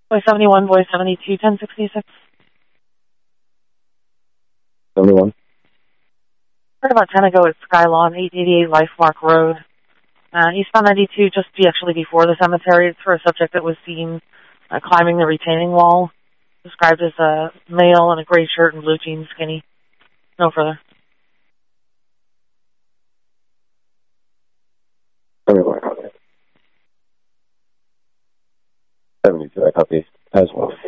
Boy 71, Boy 72, 1066. 71. Heard about 10 ago at Skylawn, 888 Lifemark Road. Eastbound 92, just actually before the cemetery. It's for a subject that was seen climbing the retaining wall. Described as a male in a gray shirt and blue jeans, skinny. No further. 71, copy. 72, I copy as well.